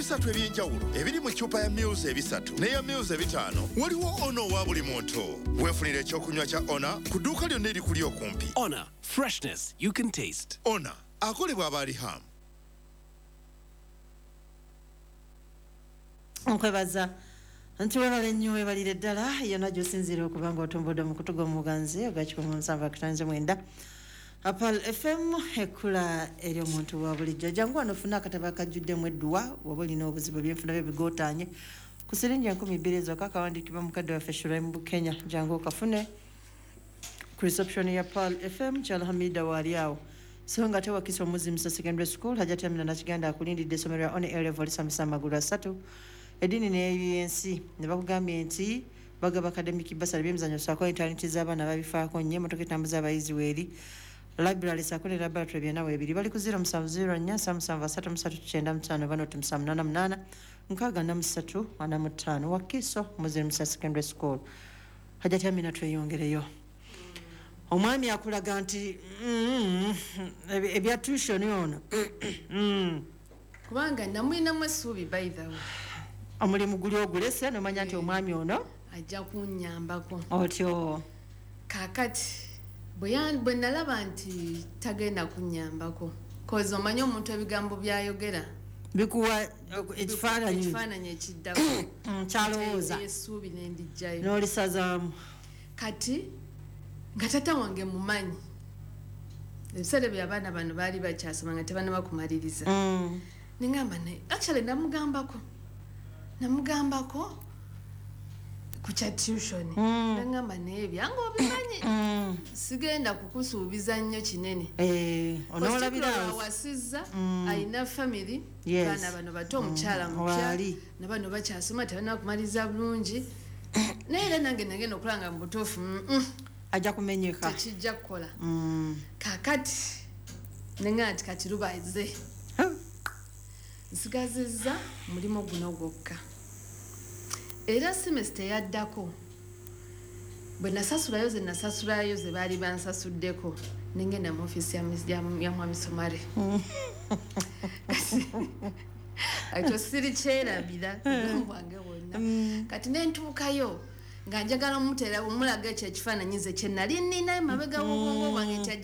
ebisatu ebyenjawulo ebiri mu ccupa ya Mils ebisatu n'eya Mils ebitaano waliwo ono wa buli muntu. Weefunire ekyokunywa kya Ona ku dduuka lyonna erikuli okumpi. Ona, freshness you can taste. Ona akolebwa aba Riham. Nkwebaza nti webale nnyo webalire ddala yonna gy'osinziira okuba ng'otumbudde mu kutuga omuganzi ogw'ekikumi mu nsanvu akatanze mwenda Apal FM ekula eri omuntu wa bulijjo. Jangu wano ofuna akatabo akajjuddemu edduwa waba olina obuzibu byenfuna bye bigotaanye ku siringi 2,000 zokka kawandiikibwa mukadde waffe Shuraim Bukenya. Jangu okafune ku reception ya Apal FM kyala Hamida waali awo. So nga tewakisa Omuzimisa Secondary School hajati amina nakiganda akulindidde essomero ya Oni A-Level lisamisa amagulu 3 edini n'ebyensi ne bakugambye nti bagaba academic basari byemizanyo saako internet z'abaana babifaako nnyo emmotoka etambuza abayizi weeri library saako ne laboratory byonna weebiri bali ku 070477358 Wakiso Omuzimisa Secondary School hajati amina tweyongereyo. Omwami akulaga nti ebya tuition ono kubanga namwinamu essuubi by the way omulimu guli ogulese nomanya nti omwami ono ajja kunnyambako otyo kakati bwe nalaba nti tagenda kunnyambako kozi omanye omuntu ebigambo byayogera bikuwa ekifaananyi ekiddako kyalowooza essuubi n'endijjayo n'olisazaamu kati nga tata wange mumanyi ebiseera bye abaana bano baali bakyasoma nga tebanaba kumaliriza ningamba naye actually namugambako ku kya tuition nangamba naye byange obimanyi sigenda kukusuubiza nnyo kinene onoolabira awasizza alina family baana bano bato omukyala mupya nabano bakyasoma tebanaba kumaliriza bulungi naye era nange nagenda okulanga mu butuufu ajja kumenyeka tekijja kukola kakati nenga nti kati lubaize nsigazizza mulimu guno gwokka era semester yaddako bwe nasasulayo ze baali bansasuddeko nengenda mu ofiisi ya mwami Somare ekyo siri kyerabira bwange bwonna kati nentuukayo nga njagala omulaga ekyo ekifaananyi ze kye nali nnina emabega w'obwongo bwange nti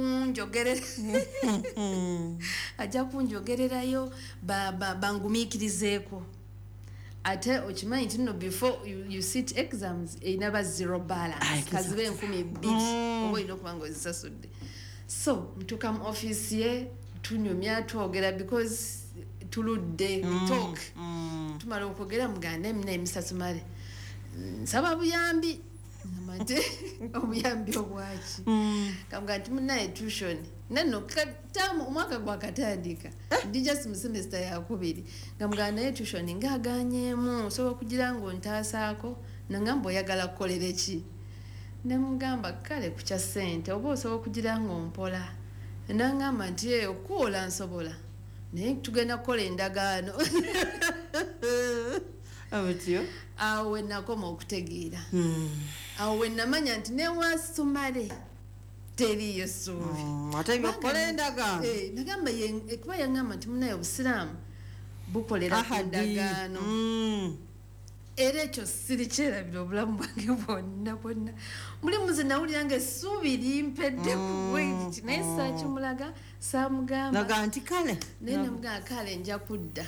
ajja kunjogererayo bangumiikirizeeko ate okimanyi nti nno before you sit exams erina ba 0 balance kazibe 2,000 oba olina okuba nga ozisasudde so ntuuka mu ofiisi ye tunyumya twogera because tuludde talk tumala okwogera muganda emina emisasumale nsaba buyambi namate obuyambi obwaki kamuga nti munaye tuition nano katamu omwaka gwakatandika ndi just mu semester yakubiri ngamuga naye tuition ngaaganyeemu osobola okugira ng'ontaasaako nangamba oyagala kukolera eki nemugamba kale ku kya ssente oba osobola okugira ng'ompola nangamba nti okuwola nsobola naye tugenda kukola endagaano abutyo awo we nakoma okutegeera awo we namanya nti newasomale teriyo ssuubi ate ng'okola endagaano nagamba kuba yangamba nti munaye obusiraamu bukolera ku ndagaano era ekyo siri kyerabira obulamu bwange bwonna mulimu ze nawulira nga essuubi limpedde kuweti naye saakimulaga saamugamba naga nti kale naye namugamba kale nja kudda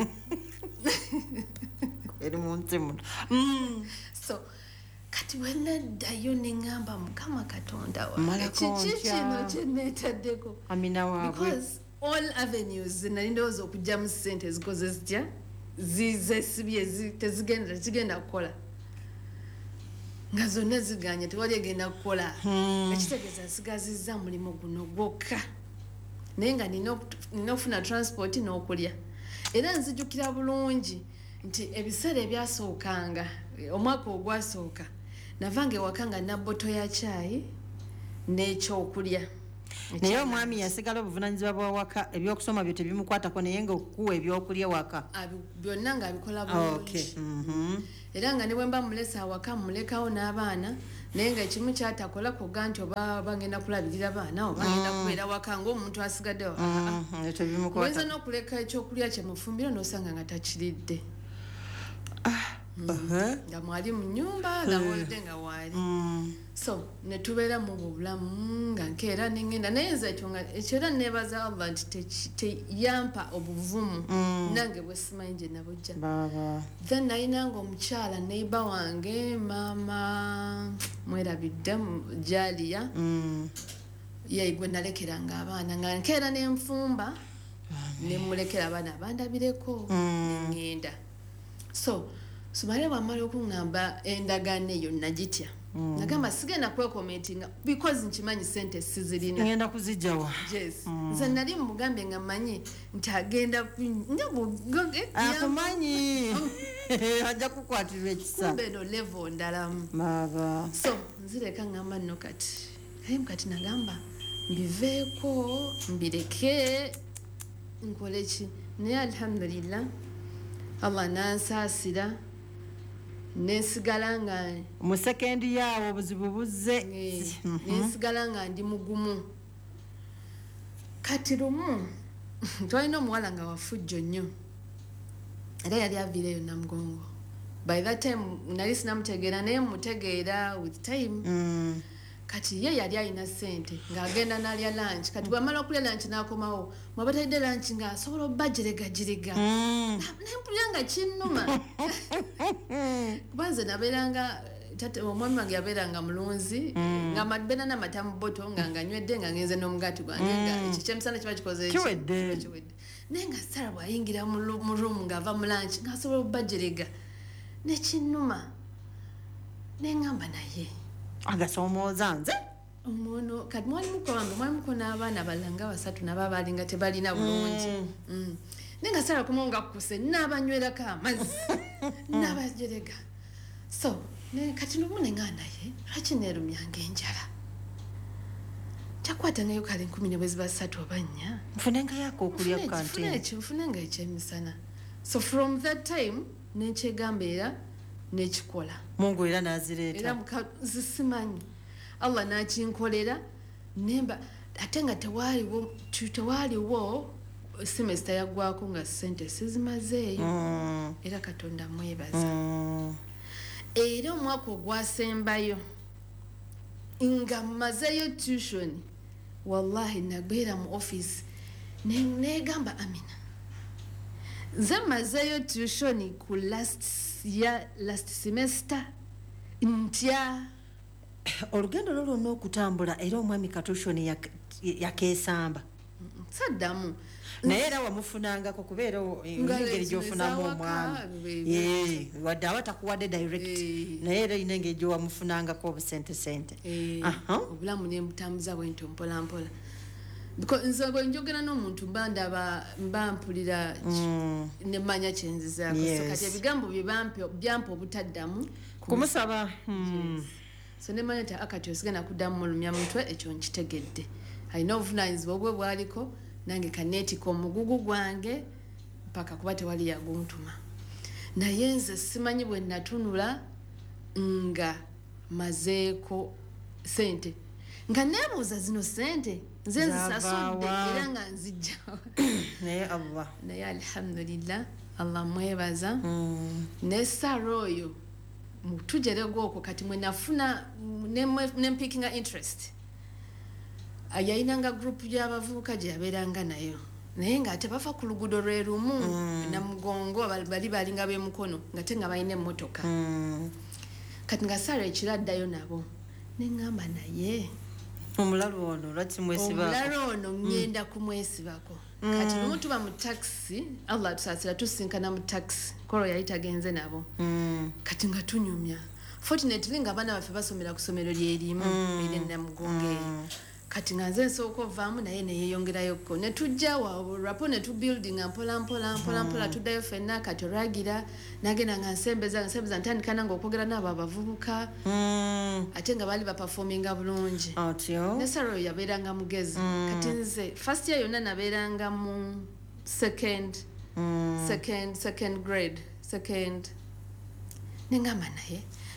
eri munsi muno so kati wenaddayo neŋŋamba Mukama Katonda Malako kino kyeneetaddeko amina waabwe because all avenues nali ndowooza okugyamu ssente zikoze zitya zizesibye tezigenda kukola nga zonna ziganye tewali egenda kukola nga kitegeeza nsigazizza mulimu guno gwokka naye nga nina okufuna transport n'okulya era nzijukira bulungi nti ebiseera ebyasookanga omwaka ogwasooka navange ewaka nga nabboto ya caayi n'ekyokulya naye omwami yasigala obuvunanyizibwa bwawaka ebyokusoma byo tebimukwatako naye nga okuwa ebyokulya waka byonna nga abikola bulungi era nga ne bwe mba mulesa awaka mulekawo n'abaana naye nga ekimu kyatakola kuga nti oba bagenda kulabirira baana oba bagenda kubeera waka ng'omuntu asigaddewo oyinza n'okuleka ekyokulya kye mufumbiro n'osanga nga takiridde nga mwali mu nnyumba nga mwolidde nga waali so ne tubeera mu bulamu nga nkeera nengenda naye nze ekyo era neebaza Allah nti teyampa obuvumu nange bwe simanyi gye nabujja then nayinanga omukyala neiba wange maama mwerabidde Jaliya yegwe nalekeranga abaana nga nkeera nenfumba nemulekera abaana bandabireko nengenda so Sumare wamala okuŋŋamba endagaano eyo nagitya nagamba sigenda kwekomentinga because nkimanyi sente sizirina ngenda kuzijjawa yes nze nali mugambe nga manyi nti agenda akumanyi ajja kukwatirwa ekisa kumbe no level ndalamu baba so nzireka ŋŋamba nno kati nagamba mbiveeko mbireke nkole ki naye alhamdulillah Allah nansaasira nesigala nga mu sekendi yaawo obuzibu buzze nesigala nga ndi mugumu kati lumu twalina omuwala nga wafujjo nnyo era yali aviireyo Namugongo by that time nali sinamutegeera naye mutegeera with time kati ye yali alina ssente ng'agenda n'alya lanchi kati bw'amala okulya lanchi n'akomawo mwabatadde lanchi ng'asobola obbagirega nempulira nga kinnuma kuba nze nabeeranga omwami wange yabeeranga mulunzi nga mabeera n'amata mu bboto nga nganywedde nga ngenze n'omugaati gwange nga ekyo kyemisana kiba kikoze kiwedde naye nga Sarah bw'ayingira mu ruumu ng'ava mu lanchi ng'asobola obbagirega nekinnuma neŋŋamba naye agasoomooza nze omuno kati mwalimuko n'abaana balanga basatu nabo abalinga tebalina bulungi naye nga Sarah kumu nga kkuse n'abanywerako amazzi n'abajerega so kati lumu neŋŋamba naye lwaki neerumyanga enjala kyakwatangayo kale 10 bwe ziba 3 oba 4 nfunengayako okulya ku kantini nfunenga ekyemisana so from that time nekyegamba era nekikola Mungu era nazireeta era zisimanyi Allah nakinkolera nemba ate nga tewaliwo semester yaggwako nga sente sizimazeeyo era Katonda mwebaza era omwaka ogwasembayo nga mmazeeyo tuition wallahi nagbeera mu office negamba Amina nze mmazeeyo tuition ku last semester ntya olugendo lwo lwonna okutambula era omwami katushoni yakeesamba saddamu naye era wamufunangako kubeera engeri gyofunamu omwami wadde aba takuwadde direct naye era olina engeri gyowamufunangako obusentesente obulamu nembutambuza bwentyo mpolampola nze bwe njogera n'omuntu mba mpulira nemanya kyenzizaako so kati ebigambo bye byampa obutaddamu kumusaba so nemanya nti akati osigenda kuddamu mulumya mutwe ekyo nkitegedde alina obuvunaanyizibwa obwe bwaliko nange kaneetika omugugu gwange mpaka kuba tewali yaguntuma naye nze simanyi bwe natunula nga mazeeko sente nga neebuuza zino sente nze nzisasudde era nga nzijjawa naye alhamdulillah Allah mwebaza ne Sarah oyo mutujerego okwo kati mwe nafuna nempikinga interest yayinanga group y'abavubuka gye yabeeranga nayo naye nga ate bafa ku luguudo lwe lumu Namugongo bali balinga b'emukono nga te nga balina emmotoka kati nga Sarah ekiro addayo nabo neŋŋamba naye omulalo ono lwaki mwesibako omulalo ono ngenda kumwesibako kati lumu tuba mu taxi Allah atusaasira tusinkana mu taxi kolo yali tagenze nabo kati nga tunyumya fortunately nga abaana baffe basomera ku ssomero lyerimu eri Namugongo eyo kati nga nze nsooka ovaamu naye neyeeyongerayoko ne tujja rapo ne tubuildinga mpolampola tuddayo ffenna kati olwagira nagenda nga nsembeza ntandika nange okwogera naabo abavubuka ate nga baali baperforminga bulungi ne Sarah yabeeranga mugezi kati nze first year yonna nabeeranga mu second grade neŋŋamba naye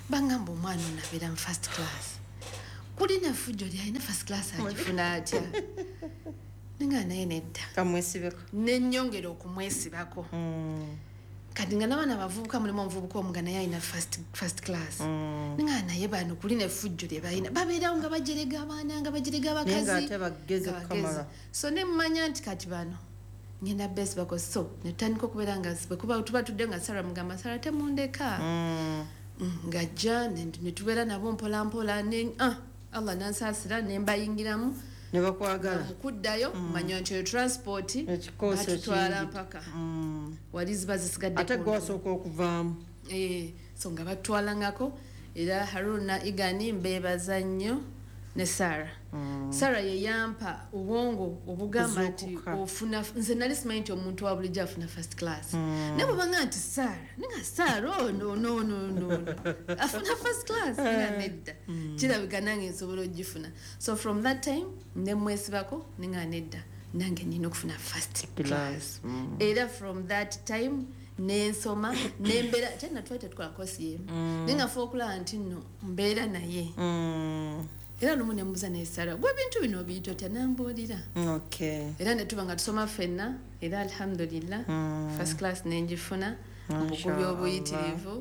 bangamba omwana ono abeera mu first class kulina fujjo lyalina first class agifuna atya ninga naye nedda kamwesibeko nenyongera okumwesibako kati nga n'abaana abavubuka mulimu omuvubuka omu nga naye alina first class ninga naye bano kulina effujjo lye balina babeerawo nga bajerega abaana nga bajerega abakazi so ne mmanya nti kati bano ngenda besi bako so ne tutandika okubeera nga bwekuba tuba tudde nga Sarah mugamba Sarah temundeka ngajja ne tubeera nabo mpolampola Allah nansaasira ne mbayingiramu ne bakwagala mukuddayo manya nti transport batutwala mpaka wali ziba zisigadde ate gwasooka okuvaamu so nga batwalangako era Haruna Igani mbeebaza nnyo ne Sarah Sarah ye yampa obwongo obugamba nti ofuna nze nali simanyi nti omuntu wa bulijjo afuna first class naye bwebanga nti Sarah ninga Sarah no afuna first class ninga nedda kirabika nange nsobola ogifuna so from that time ne mwesibako ninga nedda nange nina okufuna first class era from that time nensoma nembera tena twete tukola kosi yemu ninga fo okulaba nti nno mbeera naye era lumu ne mbuza naye Sarah gwe bintu bino biyita otya nambuulira era ne tuba nga tusoma ffenna era alhamdulillah first class nenjifuna obukubi obuyitirivu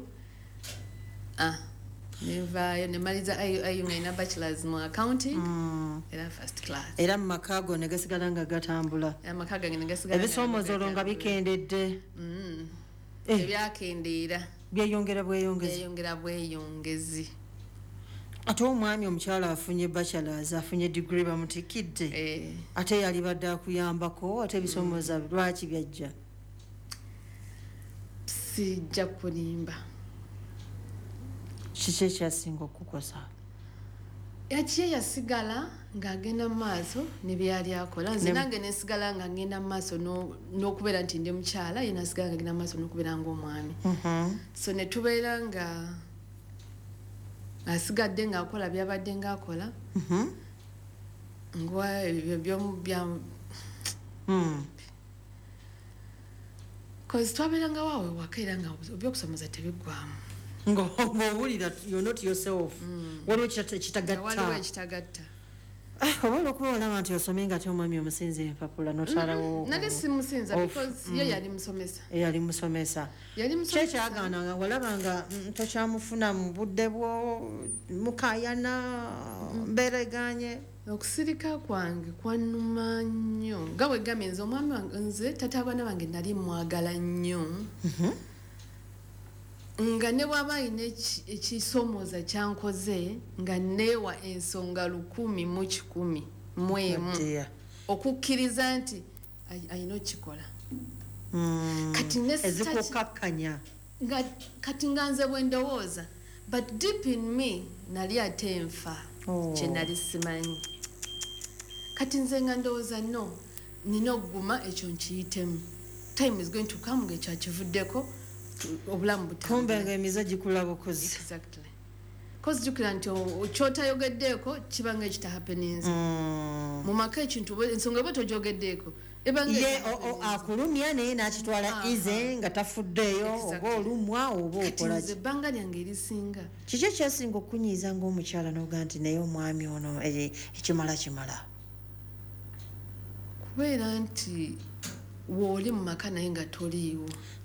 nevaayo nemaliza ayunga ina bachelors mu accounting era first class era mu makaago ne gasigala nga gatambula amaka gange ne gasigala ebisoomoozo olwo nga bikendedde ebyakendeera byeyongera bweyongezi ate omwami omukyala afunye bachelors afunye degree bamutikidde ate yali badde akuyambako ate ebisoomooza lwaki byajja sijja kulimba kiki ekyasinga okukosa yakiye yasigala ng'agenda mu maaso ne byali akola nze nange nesigala nga ngenda mu maaso n'okubeera nti ndi mukyala ye nasigala nga agenda mu maaso n'okubeera ng'omwami so ne tubeera nga asigadde ng'akola byabadde ng'akola ngwa kozi twabeeranga waawe waka era nga ebyokusomesa tebiggwamu ng'owulira you're not yourself waliwo kitagatta oba olwokuba olaba nti osome nga tyomwami omusinza empapula notalawo nali simusinza because ye yali musomesa eyali musomesa kyekyagaana nga walaba nga tokyamufuna mu budde bwo mukayana mbereganye okusirika kwange kwanuma nnyo nga bwegambye nze omwami wange nze tata abaana bange nali mwagala nnyo nga ne bw'aba alina ekisomooza kyankoze nga neewa ensonga 1,100 okukkiriza nti alina okikola kati ezikukakkanya kati nga nze bwe ndowooza but deep in me nali ate nfa kye nali simanyi kati nze nga ndowooza no nina okuguma ekyo nkiyitemu time is going to come ng'ekyo akivuddeko obulamu kumbe nga emize gikula bukozi exactly cause jukira nti kyotayogeddeeko kiba nga ekitahappeninze mu maka ekintu ensonga bwe tojogeddeeko ye akulumya naye n'akitwala ize nga tafuddeeyo oba olumwa oba okolaki ebbanga lyange erisinga kiki ekyasinga okunyiiza ng'omukyala n'oga nti naye omwami ono ekimala kubeera nti wooli mu maka naye nga toliiwo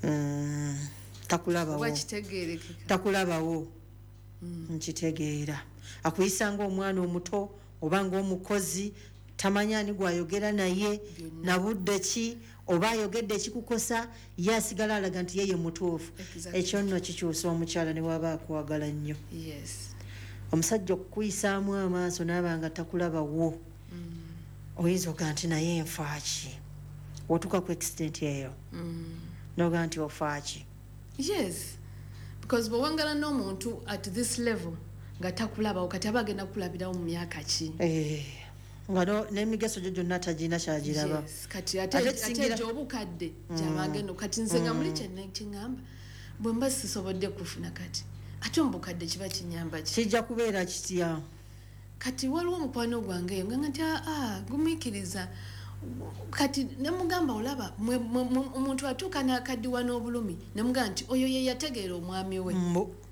takulabawo nkitegeera akuyisa ng'omwana omuto oba ng'omukozi tamanya ani gwayogera naye nabudde ki oba ayogedde ekikukosa ye asigala alaga nti yeye mutuufu ekyo nno kikyusa omukyala ne waba akwagala nnyo omusajja okukuyisaamu amaaso naaba nga takulabawo oyinza oga nti naye enfaaki wotuka ku extent eyo noga nti ofaaki yes because bwewangala n'omuntu at this level nga takulabawo kati aba agenda kukulabirawo mu myaka ki nga n'emigaso gyo gyonna tagirina kyagiraba kati ate gy'obukadde gyabagenda kati nze nga muli kyeŋŋamba bwe mba sisobodde kufuna kati ate omubukadde kiba kinyamba ki kijja kubeera kitya kati waliwo omukwano gwange eyo nga nti gumiikiriza kati nemugamba olaba omuntu atuuka n'akaddiwa n'obulumi nemugamba nti oyo ye yategeera omwami we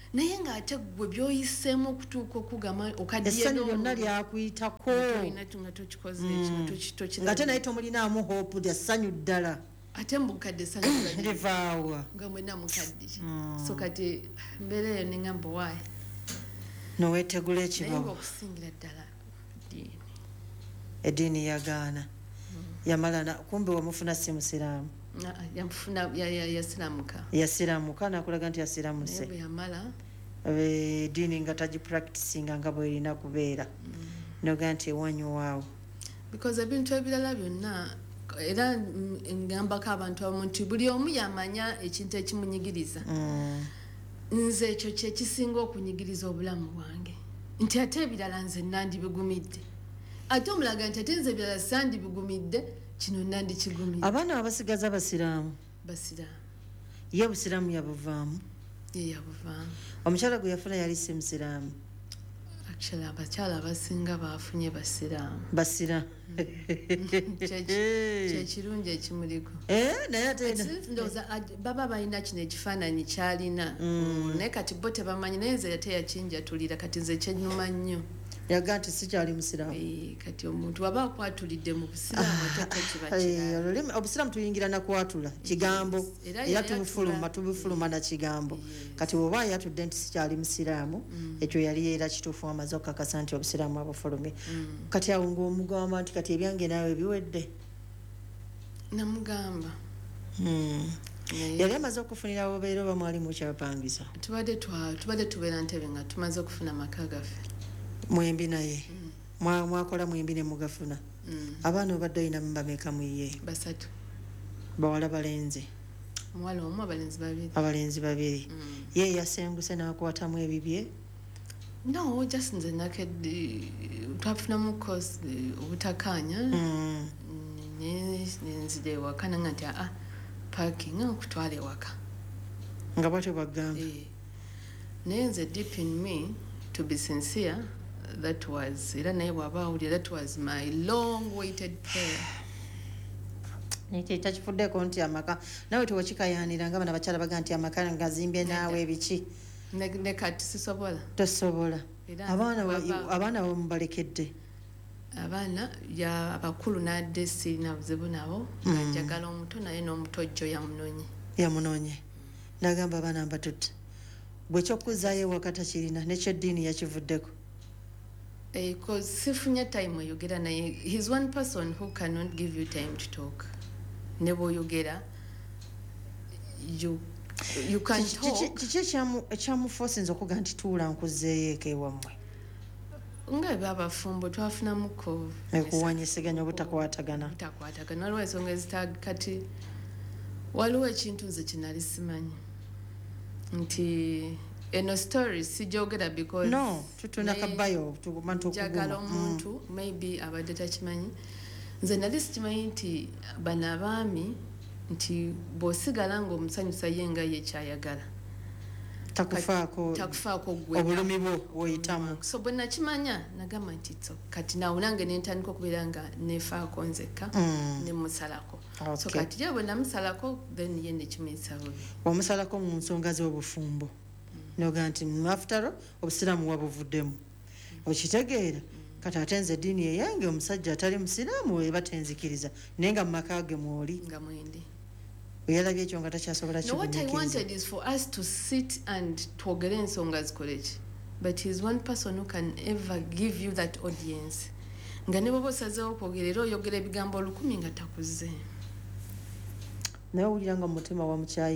naye ng'ate gwe byoyiseemu okutuuka okugamba essanyu lyonna lyakuyitako nga tokikoze ekyo ng'ate naye tomulinaamu hope lyassanyu ddala ate mukadde essanyu livaawa nga mwena mukadde so kati mbeera eyo neŋŋamba waayi noweetegula naye ekibabu ngaokusingira ddala ddiini eddiini yagaana yamala kumbe wamufuna si musiraamu yasiramuka yasiramuka nakulaga nti yasiramuse naye bwe yamala eddiini nga tagipracticinga nga bwerina kubeera noga nti ewanyuwaawo because ebintu ebirala byonna era ngambako abantu abamu nti buli omu yamanya ekintu ekimunyigiriza nze ekyo kyekisinga okunyigiriza obulamu bwange nti ate ebirala nze nandibigumidde ate omulaga nti ate nze ebirala sandibigumidde kino nandikigumidde abaana abasigaza basiraamu basiraamu ye obusiraamu yabuvaamu ye yabuvaamu omukyala gwe yafuna yali si musiraamu actually abakyala abasinga bafunye basiraamu basira kyekirungi ekimuliko naye ate ndowooza baba balina kino ekifaananyi kyalina naye kati bo tebamanyi naye nze ate yakinjatulira kati nze kyenuma nnyo yaga nti sikyali musiraamu kati omuntu waba akwatulidde mu busiraamu ateko kiba kirala obusiraamu tuyingira nakwatula kigambo era tubufuluma na kigambo kati bwoba yatudde nti sikyali musiraamu ekyo yali era kituufu amaze okukakasa nti obusiraamu abufulumye kati awo ngaomugamba nti kati ebyange naawe biwedde namugamba yali amaze okufunira obeera oba mwali mukyapangisa tubadde tubeera ntebe nga tumaze okufuna amaka gaffe mwembi naye mwakola mwembi ne mugafuna abaana obadde olina mubameka muye basatu bawala balenzi omuwala omu abalenzi babiri ye yasenguse n'akwatamu ebibye no just nze nakedde twafunamu course obutakanya nenzira ewaka nanga nti parking okutwala ewaka nga bwatyo bagamba naye nze deep in me to be sincere that was era naye bwaba awulira that was my long waited prayer nekyo takifuddeko nti amaka nawe tewakikayanira nga bana bakyala baga nti amaka ngazimbye naawe ebiki ne kati sisobola tosobola abaana bamubalekedde abaana abakulu nadde sirina buzibu nabo nga njagala omuto naye n'omutojjo yamunonye nagamba abaana mbatutte bwekyokuzaayo ewaka takirina nekyeddiini yakivuddeko because sifunye time oyogera naye he's one person who cannot give you time to talk ne bw'oyogera you can talk kiki ekyamufosinza okuga nti tuula nkuzeeyo eka ewammwe nga byabafumbo twafunamuko ekuwanyisiganya obutakwatagana waliwo ensonga ezitakati waliwo ekintu nze kinali simanyi nti eno story sijogera because no tutuna kabayo njagala omuntu maybe abadde takimanyi nze nali sikimanyi nti bano abaami nti bw'osigala ng'omusanyusa ye nga ye kyayagala takufaako obulumi bwo bwoyitamu so bwe nakimanya nagamba nti kati nawe nange nentandika okubeera nga nefaako nzekka nemusalako so kati ye bwe namusalako then ye nekimuyisa bubi omusalako mu nsonga z'obufumbo noga nti after obusiraamu wabuvuddemu okitegeera kati ate nze eddiini eyange omusajja atali musiraamu eba tenzikiriza naye nga mu maka ge mwoli nga mwendi yalabye ekyo nga takyasobola no what I wanted is for us to sit and twogere ensonga zikoleki but he's one person who can ever give you that audience nga ne bwoba osazeewo okwogera era oyogera ebigambo 1,000 nga takuze naye owulira nga mu mutima wa mukyayi